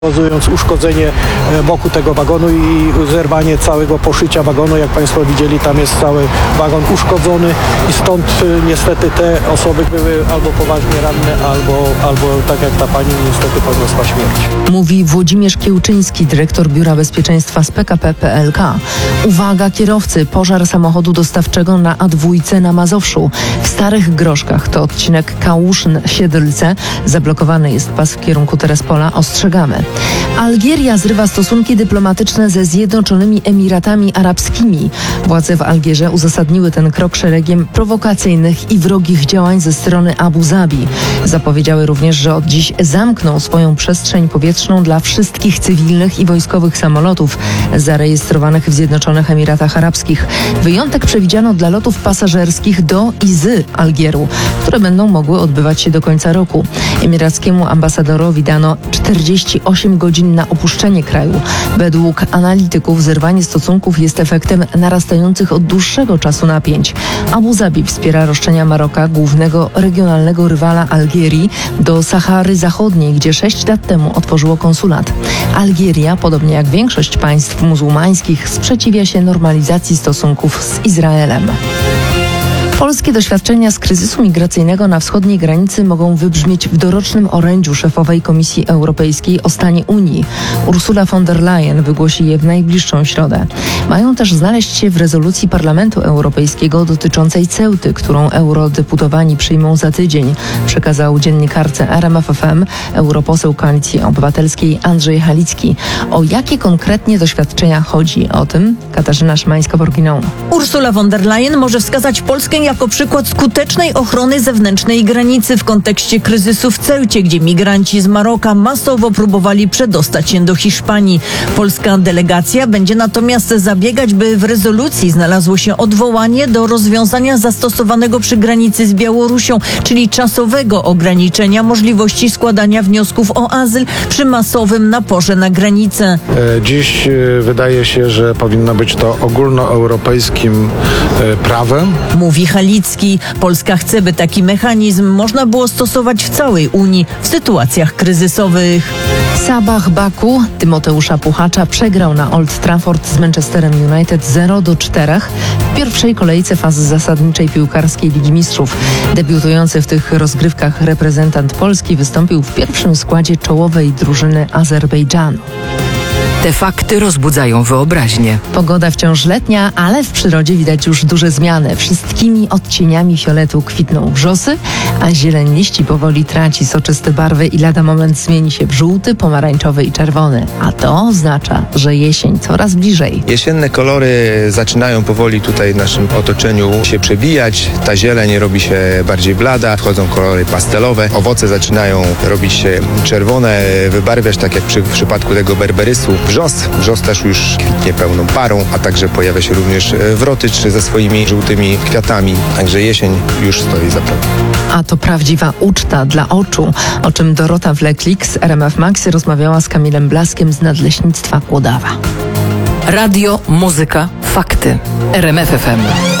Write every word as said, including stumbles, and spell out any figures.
powodując uszkodzenie boku tego wagonu i zerwanie całego poszycia wagonu. Jak Państwo widzieli, tam jest cały wagon uszkodzony i stąd niestety te osoby były albo poważnie ranne, albo, albo tak jak ta pani niestety poniosła śmierć. Mówi Włodzimierz Kiełczyński, dyrektor Biura Bezpieczeństwa z P K P P L K. Uwaga kierowcy, pożar samochodu dostawczego na A dwa na Mazowszu. W Starych Groszkach, to odcinek Kałuszyn-Siedlce. Zablokowany jest pas w kierunku Terespola. Ostrzegamy. Algieria zrywa stosunki dyplomatyczne ze Zjednoczonymi Emiratami Arabskimi. Władze w Algierze uzasadniły ten krok szeregiem prowokacyjnych i wrogich działań ze strony Abu Zabi. Zapowiedziały również, że od dziś zamkną swoją przestrzeń powietrzną dla wszystkich cywilnych i wojskowych samolotów zarejestrowanych w Zjednoczonych Emiratach Arabskich. Wyjątek przewidziano dla lotów pasażerskich do i z Algieru, które będą mogły odbywać się do końca roku. Emirackiemu ambasadorowi dano czterdzieści osiem godzin na opuszczenie kraju. Według analityków zerwanie stosunków jest efektem narastających od dłuższego czasu napięć. Abu Zabi wspiera roszczenia Maroka, głównego regionalnego rywala Algierii, do Sahary Zachodniej, gdzie sześć lat temu otworzyło konsulat. Algieria, podobnie jak większość państw muzułmańskich, sprzeciwia się normalizacji stosunków z Izraelem. Polskie doświadczenia z kryzysu migracyjnego na wschodniej granicy mogą wybrzmieć w dorocznym orędziu szefowej Komisji Europejskiej o stanie Unii. Ursula von der Leyen wygłosi je w najbliższą środę. Mają też znaleźć się w rezolucji Parlamentu Europejskiego dotyczącej Ceuty, którą eurodeputowani przyjmą za tydzień, przekazał dziennikarce R M F F M europoseł Koalicji Obywatelskiej Andrzej Halicki. O jakie konkretnie doświadczenia chodzi? O tym Katarzyna Szymańska-Borginą. Ursula von der Leyen może wskazać Polskę jako przykład skutecznej ochrony zewnętrznej granicy w kontekście kryzysu w Ceucie, gdzie migranci z Maroka masowo próbowali przedostać się do Hiszpanii. Polska delegacja będzie natomiast zabiegać, by w rezolucji znalazło się odwołanie do rozwiązania zastosowanego przy granicy z Białorusią, czyli czasowego ograniczenia możliwości składania wniosków o azyl przy masowym naporze na granicę. Dziś wydaje się, że powinno być to ogólnoeuropejskim prawem. Mówi Halicki. Polska chce, by taki mechanizm można było stosować w całej Unii w sytuacjach kryzysowych. Sabah Baku Tymoteusza Puchacza przegrał na Old Trafford z Manchesterem United zero do czterech w pierwszej kolejce fazy zasadniczej piłkarskiej Ligi Mistrzów. Debiutujący w tych rozgrywkach reprezentant Polski wystąpił w pierwszym składzie czołowej drużyny Azerbejdżanu. Te fakty rozbudzają wyobraźnię. Pogoda wciąż letnia, ale w przyrodzie widać już duże zmiany. Wszystkimi odcieniami fioletu kwitną wrzosy, a zieleń liści powoli traci soczyste barwy i lada moment zmieni się w żółty, pomarańczowy i czerwony. A to oznacza, że jesień coraz bliżej. Jesienne kolory zaczynają powoli tutaj w naszym otoczeniu się przebijać. Ta zieleń robi się bardziej blada, wchodzą kolory pastelowe. Owoce zaczynają robić się czerwone, wybarwiać, tak jak przy, w przypadku tego berberysu. Wrzos, wrzos też już kwitnie pełną parą, a także pojawia się również wrotycz ze swoimi żółtymi kwiatami. Także jesień już stoi za progiem. A to prawdziwa uczta dla oczu, o czym Dorota Wleklik z R M F Max rozmawiała z Kamilem Blaskiem z Nadleśnictwa Kłodawa. Radio, muzyka, fakty. R M F F M.